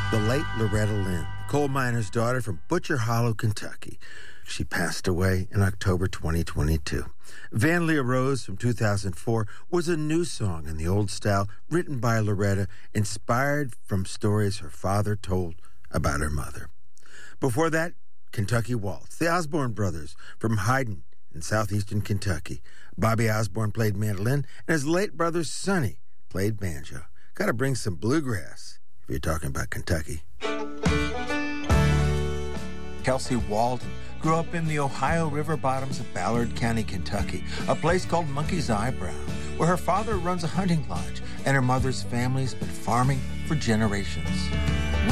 The late Loretta Lynn, coal miner's daughter from Butcher Hollow, Kentucky. She passed away in October 2022. Vandalia Rose from 2004 was a new song in the old style written by Loretta, inspired from stories her father told about her mother. Before that, Kentucky Waltz, the Osborne brothers from Hyden in southeastern Kentucky. Bobby Osborne played mandolin, and his late brother Sonny played banjo. Got to bring some bluegrass if you're talking about Kentucky. Kelsey Walden grew up in the Ohio River bottoms of Ballard County, Kentucky, a place called Monkey's Eyebrow, where her father runs a hunting lodge and her mother's family's been farming for generations.